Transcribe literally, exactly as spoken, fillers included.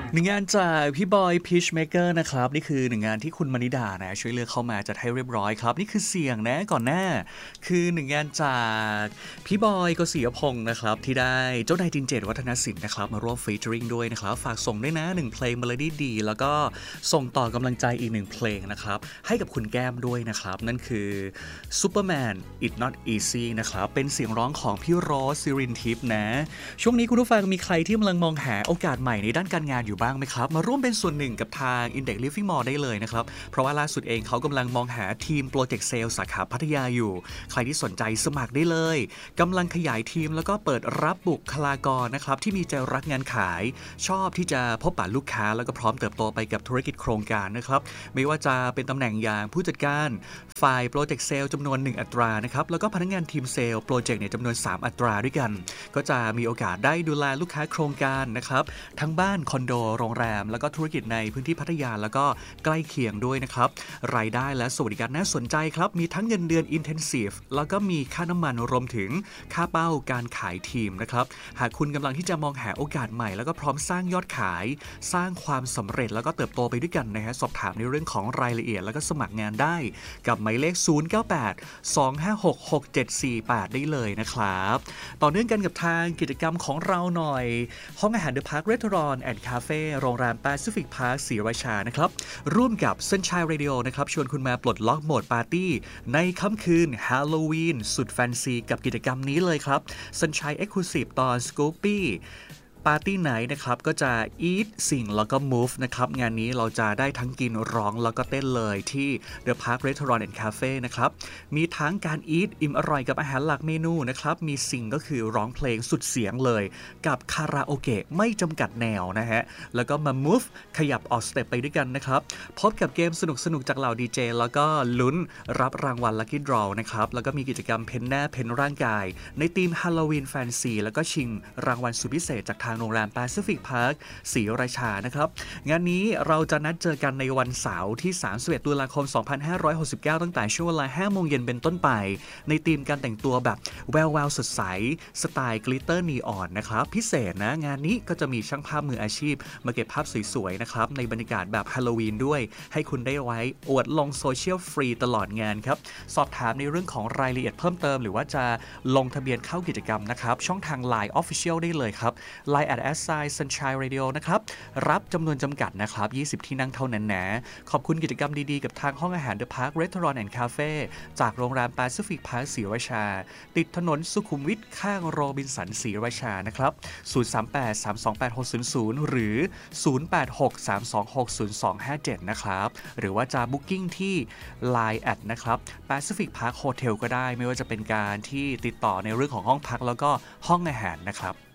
หนึ่งงานจากพี่บอยพีชเมเกอร์นะครับนี่คือหนึ่งงานที่คุณมณิดานะช่วยเลือกเข้ามาจัดให้เรียบร้อยครับนี่คือเสียงนะก่อนหน้าคือหนึ่งงานจากพี่บอยกศิยพงศ์นะครับที่ได้เจ้านายจินเจตวัฒนศิลป์นะครับมาร่วมฟีเจอริงด้วยนะครับฝากส่งด้วยนะหนึ่งเพลงเมโลดี้ดีแล้วก็ส่งต่อกำลังใจอีกหนึ่งเพลงนะครับให้กับคุณแก้มด้วยนะครับนั่นคือ Superman It's Not Easy นะครับเป็นเสียงร้องของพี่โรสซิรินทิพย์นะช่วงนี้คุณผู้ฟังมีใครที่กำลังมองหาโอกาสใหม่ในด้านการงานอยู่บ้างไหมครับมาร่วมเป็นส่วนหนึ่งกับทาง Index Living Mall ได้เลยนะครับเพราะว่าล่าสุดเองเขากำลังมองหาทีม Project Sales สาขาพัทยาอยู่ใครที่สนใจสมัครได้เลยกำลังขยายทีมแล้วก็เปิดรับบุคลากรนะครับที่มีใจรักงานขายชอบที่จะพบปะลูกค้าแล้วก็พร้อมเติบโตไปกับธุรกิจโครงการนะครับไม่ว่าจะเป็นตำแหน่งอย่างผู้จัดการฝ่าย Project Sales จำนวนหนึ่งอัตรานะครับแล้วก็พนักงานทีมเซลล์ Project เนี่ยจำนวนสามอัตราด้วยกันก็จะมีโอกาสได้ดูแลลูกค้าโครงการนะครับทั้งบ้านคอนโดโรงแรมแล้วก็ธุรกิจในพื้นที่พัทยาแล้วก็ใกล้เคียงด้วยนะครับรายได้และสวัสดิการน่าสนใจครับมีทั้งเงินเดือน Intensive แล้วก็มีค่าน้ำมันรวมถึงค่าเป้าการขายทีมนะครับหากคุณกำลังที่จะมองหาโอกาสใหม่แล้วก็พร้อมสร้างยอดขายสร้างความสำเร็จแล้วก็เติบโตไปด้วยกันนะฮะสอบถามในเรื่องของรายละเอียดแล้วก็สมัครงานได้กับหมายเลขศูนย์ เก้า แปด สอง ห้า หก หก เจ็ด สี่ แปดได้เลยนะครับต่อเนื่องกันกับทางกิจกรรมของเราหน่อยห้องอาหาร The Park Restaurant and Cafe โรงแรม Pacific Park ศรีราชานะครับร่วมกับ Sunshine Radio นะครับชวนคุณมาปลดล็อกโหมดปาร์ตี้ในค่ำคืน Halloween สุดแฟนซีกับกิจกรรมนี้เลยครับ Sunshine Exclusive ตอน Scoopyปาร์ตี้ไหนนะครับก็จะ Eat สิ่งแล้วก็ Move นะครับงานนี้เราจะได้ทั้งกินร้องแล้วก็เต้นเลยที่ The Park Restaurant and Cafe นะครับมีทั้งการ Eat อิ่มอร่อยกับอาหารหลักเมนูนะครับมีสิ่งก็คือร้องเพลงสุดเสียงเลยกับคาราโอเกะไม่จำกัดแนวนะฮะแล้วก็มา Move ขยับออกสเต็ปไปด้วยกันนะครับพบกับเกมสนุกๆจากเหล่าดีเจแล้วก็ลุ้นรับรางวัล Lucky Draw นะครับแล้วก็มีกิจกรรมเพ้นหน้าเพ้นร่างกายในธีม Halloween Fancy แล้วก็ชิงรางวัลสุดพิเศษจากทางโรงแรม Pacific Park ศรีราชานะครับงานนี้เราจะนัดเจอกันในวันเสาร์ที่สามสิบเอ็ดตุลาคมสองพันห้าร้อยหกสิบเก้าตั้งแต่ช่วงเวลา ห้าโมงเย็นเป็นต้นไปในธีมการแต่งตัวแบบแวววาวสดใสสไตล์กลิตเตอร์นีออนนะครับพิเศษนะงานนี้ก็จะมีช่างภาพมืออาชีพมาเก็บภาพสวยๆนะครับในบรรยากาศแบบฮาโลวีนด้วยให้คุณได้ไว้อวดลงโซเชียลฟรีตลอดงานครับสอบถามในเรื่องของรายละเอียดเพิ่มเติมหรือว่าจะลงทะเบียนเข้ากิจกรรมนะครับช่องทาง ไลน์ Official ได้เลยครับ ไลน์ แอท Sunshine Radio นะครับรับจำนวนจำกัดนะครับยี่สิบที่นั่งเท่านั้นนะขอบคุณกิจกรรมดีๆกับทางห้องอาหาร The Park Restaurant and Cafe จากโรงแรม Pacific Park ศรีราชาติดถนนสุขุมวิทข้างโรบินสันศรีราชานะครับศูนย์ สาม แปด สาม สอง แปด หก ศูนย์ ศูนย์หรือศูนย์ แปด หก สาม สอง หก ศูนย์ สอง ห้า เจ็ดนะครับหรือว่าจะ Booking ที่ ไลน์ แอท นะครับ Pacific Park Hotel ก็ได้ไม่ว่าจะเป็นการที่ติดต่อในเรื่องของห้องพักแล้วก็ห้องอาหารนะครับ